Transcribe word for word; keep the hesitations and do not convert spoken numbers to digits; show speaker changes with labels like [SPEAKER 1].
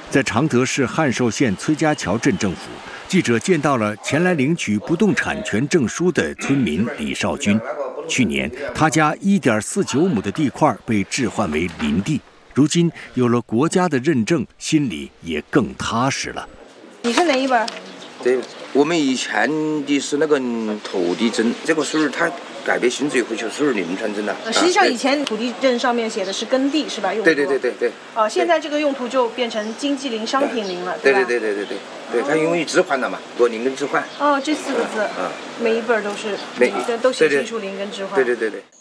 [SPEAKER 1] 在常德市汉寿县崔家桥镇政府，记者见到了前来领取不动产权证书的村民李少军。去年，他家 一点四九亩的地块被置换为林地，如今有了国家的认证，心里也更踏实了。
[SPEAKER 2] 你是哪一本？
[SPEAKER 3] 对，我们以前的是那个土地证，这个书它改变性质以后就是临产证了。
[SPEAKER 2] 实际上以前土地证上面写的是耕地是吧？用途。
[SPEAKER 3] 对对对对对。
[SPEAKER 2] 啊，现在这个用途就变成经济林、商品林了，
[SPEAKER 3] 对
[SPEAKER 2] 吧？
[SPEAKER 3] 对对对对对对，它因为置换了嘛，多林跟置换。
[SPEAKER 2] 哦，这四个字，
[SPEAKER 3] 嗯，
[SPEAKER 2] 每一本都是，
[SPEAKER 3] 每
[SPEAKER 2] 都写清楚林跟置换。
[SPEAKER 3] 对对对对。